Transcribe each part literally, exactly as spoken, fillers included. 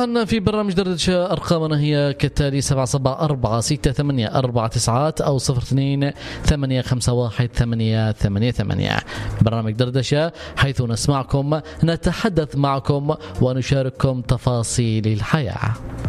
طبعا في برنامج دردشة أرقامنا هي كالتالي: سبعة سبعة أربعة ستة ثمانية أربعة تسعات أو صفر اثنين ثمانية خمسة واحد ثمانية ثمانية ثمانية. برنامج دردشة حيث نسمعكم، نتحدث معكم ونشارككم تفاصيل الحياة.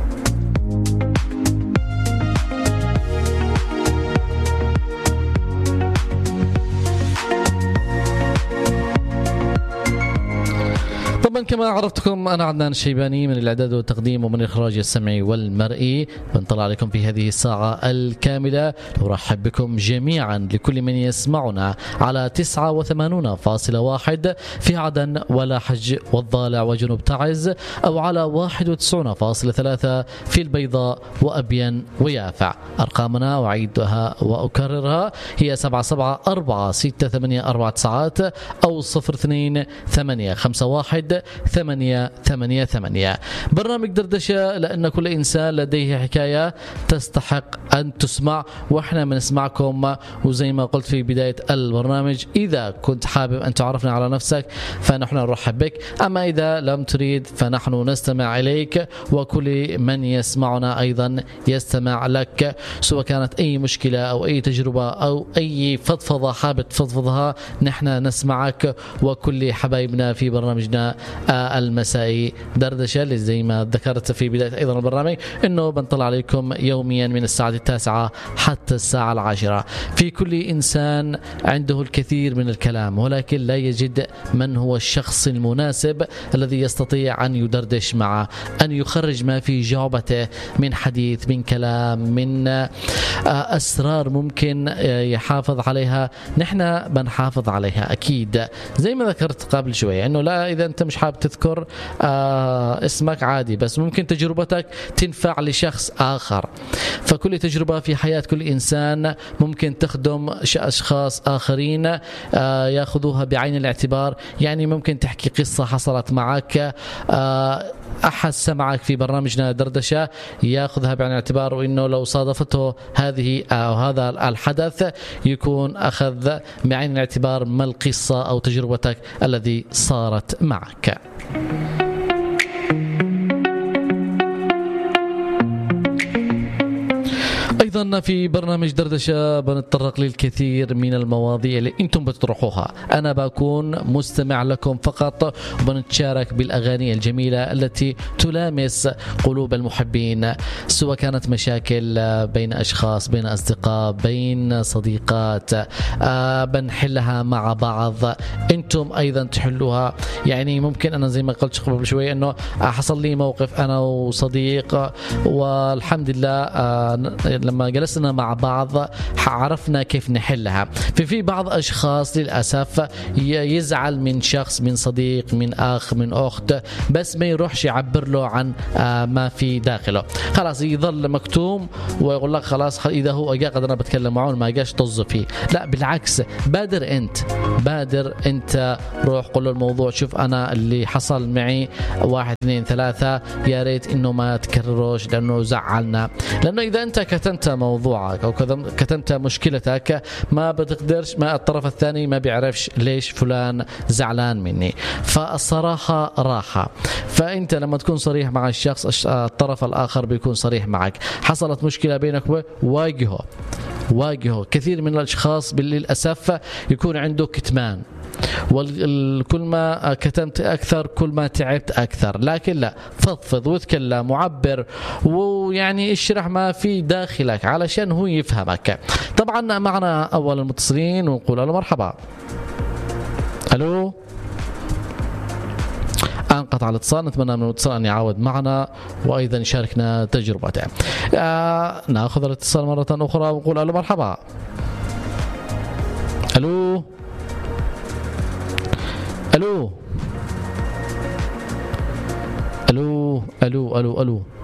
طبعا كما عرفتكم أنا عدنان الشيباني من الإعداد والتقديم ومن الإخراج السمعي والمرئي. بنطلع عليكم في هذه الساعة الكاملة. نرحب بكم جميعا لكل من يسمعنا على تسعة وثمانون فاصلة واحد في عدن ولاحج والضالع وجنوب تعز، أو على واحد وتسعين فاصلة ثلاثة في البيضاء وأبين ويافع. أرقامنا أعيدها وأكررها هي سبعة سبعة أربعة ستة ثمانية أربعة تسعات أو صفر اثنين ثمانية خمسة واحد ثمانية ثمانية ثمانية. برنامج دردشة لأن كل إنسان لديه حكاية تستحق أن تسمع، وإحنا بنسمعكم. وزي ما قلت في بداية البرنامج، إذا كنت حابب أن تعرفنا على نفسك فنحن نرحب بك، أما إذا لم تريد فنحن نستمع إليك، وكل من يسمعنا أيضا يستمع لك، سواء كانت أي مشكلة أو أي تجربة أو أي فضفضة حابب تفضفضها نحن نسمعك. وكل حبايبنا في برنامجنا المسائي دردشة اللي زي ما ذكرت في بداية أيضا البرنامج أنه بنطلع عليكم يوميا من الساعة التاسعة حتى الساعة العاشرة. في كل إنسان عنده الكثير من الكلام، ولكن لا يجد من هو الشخص المناسب الذي يستطيع أن يدردش معه، أن يخرج ما في جعبته من حديث، من كلام، من أسرار ممكن يحافظ عليها. نحن بنحافظ عليها أكيد، زي ما ذكرت قبل شوية أنه لا، إذا أنت مش حابب تذكر آه اسمك عادي، بس ممكن تجربتك تنفع لشخص آخر. فكل تجربة في حياة كل إنسان ممكن تخدم أشخاص آخرين آه يأخذوها بعين الاعتبار. يعني ممكن تحكي قصة حصلت معك، آه أحد سمعك في برنامجنا دردشة يأخذها بعين الاعتبار، وإنه لو صادفته هذه أو هذا الحدث يكون أخذ بعين الاعتبار ما القصة أو تجربتك الذي صارت معك. أيضا في برنامج دردشة بنتطرق للكثير من المواضيع اللي أنتم بتطرحوها، أنا بكون مستمع لكم فقط، وبنتشارك بالأغاني الجميلة التي تلامس قلوب المحبين، سواء كانت مشاكل بين أشخاص، بين أصدقاء، بين صديقات، آه بنحلها مع بعض، أنتم أيضا تحلوها. يعني ممكن أنا زي ما قلت قبل شوي أنه حصل لي موقف أنا وصديق، والحمد لله آه لما جلسنا مع بعض عرفنا كيف نحلها. في في بعض أشخاص للأسف يزعل من شخص، من صديق، من أخ، من أخت، بس ما يروحش يعبر له عن ما في داخله، خلاص يظل مكتوم ويقول لك خلاص إذا هو أجا قد أنا بتكلم معه ما جاش طز فيه. لا بالعكس، بادر أنت، بادر أنت، روح قل له الموضوع، شوف أنا اللي حصل معي واحد اثنين ثلاثة، يا ريت إنه ما تكرروش لأنه زعلنا. لأنه إذا أنت كتمت موضوعك أو كتمت مشكلتك ما بتقدرش، ما الطرف الثاني ما بيعرفش ليش فلان زعلان مني. فالصراحة راحة، فأنت لما تكون صريح مع الشخص الطرف الآخر بيكون صريح معك. حصلت مشكلة بينك وواجهه واجهه كثير من الأشخاص للأسف يكون عنده كتمان، وكل ما كتمت أكثر كل ما تعبت أكثر. لكن لا، فضفض وتكلم وعبر، ويعني اشرح ما في داخلك علشان هو يفهمك. طبعا معنا أول المتصلين ونقول له مرحبا. ألو، انقطع الاتصال، نتمنى من المتصل أن يعاود معنا وأيضا يشاركنا تجربته. آه نأخذ الاتصال مرة أخرى ونقول ألو مرحبا. ألو ألو ألو ألو ألو ألو